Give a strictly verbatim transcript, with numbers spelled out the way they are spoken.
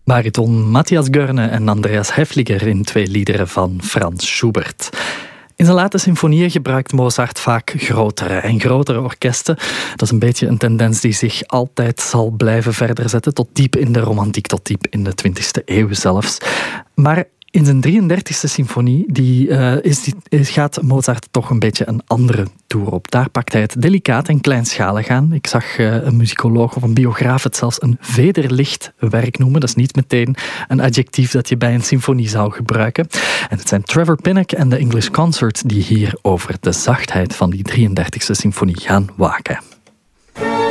Bariton Matthias Görne en Andreas Häfliger in twee liederen van Frans Schubert. In zijn late symfonieën gebruikt Mozart vaak grotere en grotere orkesten. Dat is een beetje een tendens die zich altijd zal blijven verder zetten, tot diep in de romantiek, tot diep in de twintigste eeuw zelfs. Maar in zijn drieëndertigste symfonie die, uh, is die, is, gaat Mozart toch een beetje een andere toer op. Daar pakt hij het delicaat en kleinschalig aan. Ik zag uh, een muzikoloog of een biograaf het zelfs een vederlicht werk noemen. Dat is niet meteen een adjectief dat je bij een symfonie zou gebruiken. En het zijn Trevor Pinnock en de English Concert die hier over de zachtheid van die drieëndertigste symfonie gaan waken.